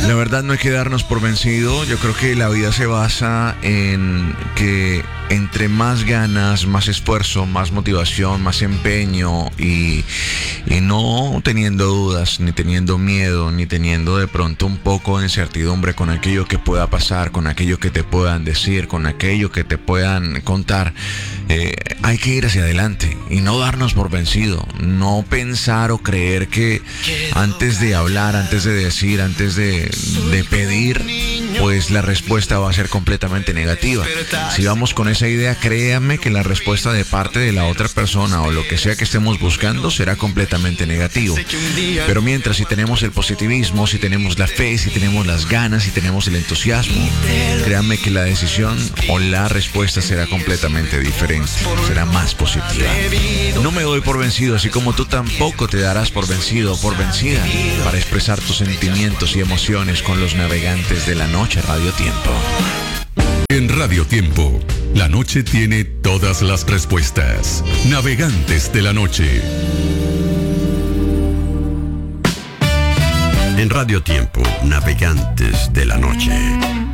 La verdad no hay que darnos por vencido. Yo creo que la vida se basa en que entre más ganas, más esfuerzo, más motivación, más empeño y no teniendo dudas, ni teniendo miedo, ni teniendo de pronto un poco de incertidumbre con aquello que pueda pasar, con aquello que te puedan decir, con aquello que te puedan contar, hay que ir hacia adelante y no darnos por vencido, no pensar o creer que antes de hablar, antes de decir, antes de pedir, pues la respuesta va a ser completamente negativa. Si vamos con esa idea, créame que la respuesta de parte de la otra persona o lo que sea que estemos buscando será completamente negativo. Pero mientras, si tenemos el positivismo, si tenemos la fe, si tenemos las ganas, si tenemos el entusiasmo, créame que la decisión o la respuesta será completamente diferente, será más positiva. No me doy por vencido, así como tú tampoco te darás por vencido o por vencida para expresar tus sentimientos y emociones con los navegantes de la noche. Radio Tiempo. En Radio Tiempo, la noche tiene todas las respuestas. Navegantes de la noche. En Radio Tiempo, Navegantes de la noche.